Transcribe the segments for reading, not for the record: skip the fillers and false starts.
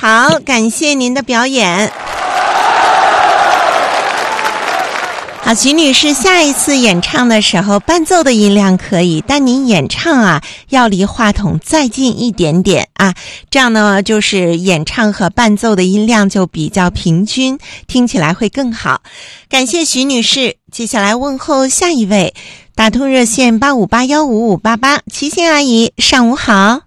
好，感谢您的表演。好，徐女士，下一次演唱的时候，伴奏的音量可以，但您演唱啊，要离话筒再近一点点啊，这样呢，就是演唱和伴奏的音量就比较平均，听起来会更好。感谢徐女士，接下来问候下一位，打通热线85815588，齐心阿姨，上午好。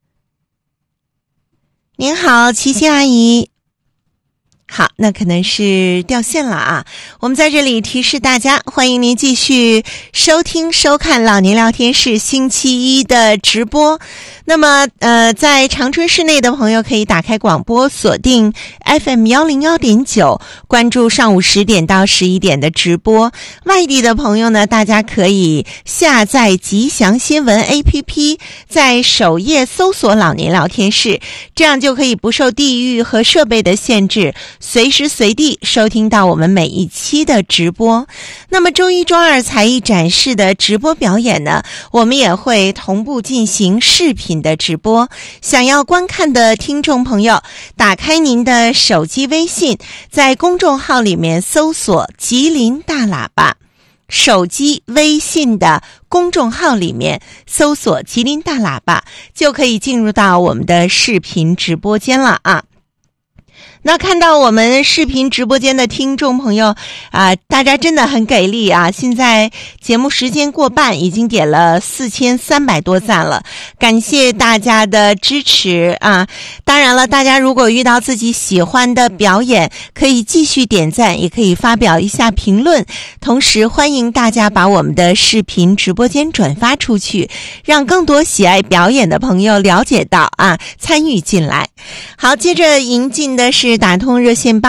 您好，齐心阿姨。好，那可能是掉线了啊。我们在这里提示大家，欢迎您继续收听收看老年聊天室星期一的直播。那么在长春市内的朋友可以打开广播，锁定 FM 101.9，关注上午10点到11点的直播。外地的朋友呢，大家可以下载吉祥新闻 APP， 在首页搜索老年聊天室，这样就可以不受地域和设备的限制，随时随地收听到我们每一期的直播。那么周一周二才艺展示的直播表演呢，我们也会同步进行视频的直播。想要观看的听众朋友，打开您的手机微信，在公众号里面搜索吉林大喇叭，手机微信的公众号里面搜索吉林大喇叭，就可以进入到我们的视频直播间了啊。那看到我们视频直播间的听众朋友大家真的很给力啊！现在节目时间过半，已经点了4300多赞了，感谢大家的支持啊！当然了，大家如果遇到自己喜欢的表演，可以继续点赞，也可以发表一下评论。同时欢迎大家把我们的视频直播间转发出去，让更多喜爱表演的朋友了解到啊，参与进来。好，接着迎进的是打通热线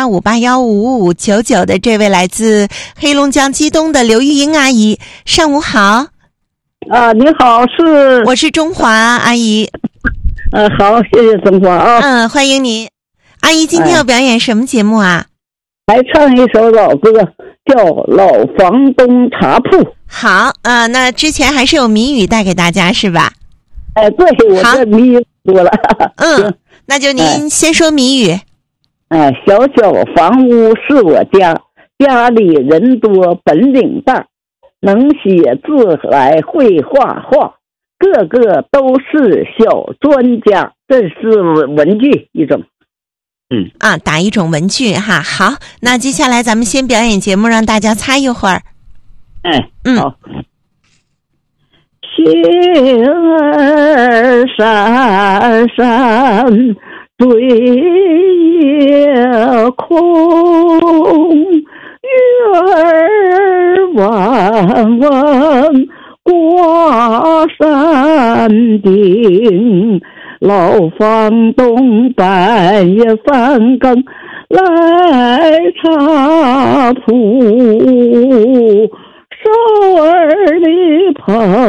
85815599的这位来自黑龙江鸡东的刘玉英阿姨，上午好。 你好， 我是中华阿姨。 好，谢谢中华啊。 欢迎您。阿姨今天要表演什么节目啊？ 还唱一首老歌，叫《老房东茶铺》。 好，那之前还是有谜语带给大家是吧？ 对，我这谜语多了。 那就您先说谜语。 小小房屋是我家，家里人多本领大，能写字来会画画，个个都是小专家。这是文句一种。 打一种文句哈。好，那接下来咱们先表演节目，让大家猜一会儿。 好。星儿闪闪对夜空，月儿弯弯挂山顶，老房东半夜3更来茶铺，手儿里捧